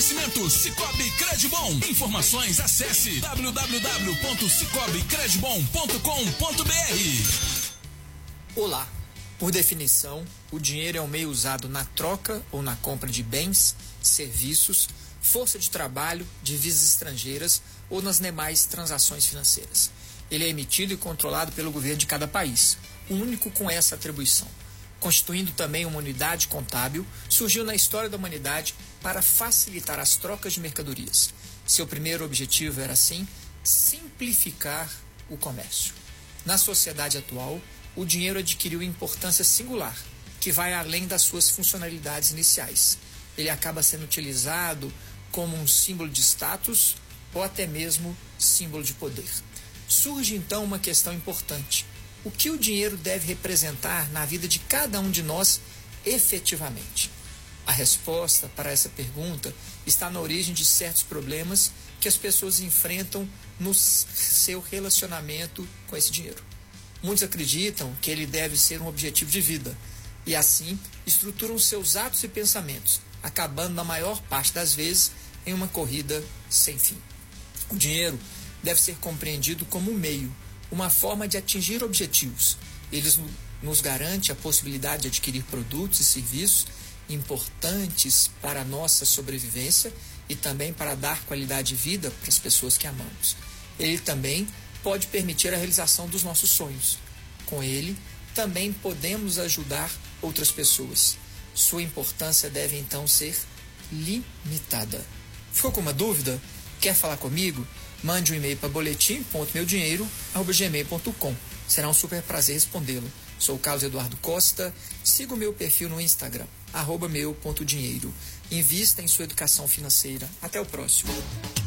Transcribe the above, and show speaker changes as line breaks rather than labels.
Oferecimento Cicobi Credibom. Informações, acesse www.cicobicredibom.com.br.
Olá. Por definição, o dinheiro é um meio usado na troca ou na compra de bens, serviços, força de trabalho, divisas estrangeiras ou nas demais transações financeiras. Ele é emitido e controlado pelo governo de cada país, o único com essa atribuição. Constituindo também uma unidade contábil, surgiu na história da humanidade para facilitar as trocas de mercadorias. Seu primeiro objetivo era, assim, simplificar o comércio. Na sociedade atual, o dinheiro adquiriu importância singular, que vai além das suas funcionalidades iniciais. Ele acaba sendo utilizado como um símbolo de status ou até mesmo símbolo de poder. Surge então uma questão importante. O que o dinheiro deve representar na vida de cada um de nós efetivamente? A resposta para essa pergunta está na origem de certos problemas que as pessoas enfrentam no seu relacionamento com esse dinheiro. Muitos acreditam que ele deve ser um objetivo de vida e, assim, estruturam seus atos e pensamentos, acabando, na maior parte das vezes, em uma corrida sem fim. O dinheiro deve ser compreendido como um meio, uma forma de atingir objetivos. Ele nos garante a possibilidade de adquirir produtos e serviços importantes para a nossa sobrevivência e também para dar qualidade de vida para as pessoas que amamos. Ele também pode permitir a realização dos nossos sonhos. Com ele, também podemos ajudar outras pessoas. Sua importância deve, então, ser limitada. Ficou com uma dúvida? Quer falar comigo? Mande um e-mail para boletim.meudinheiro@gmail.com. Será um super prazer respondê-lo. Sou o Carlos Eduardo Costa. Siga o meu perfil no Instagram, @meu.dinheiro. Invista em sua educação financeira. Até o próximo.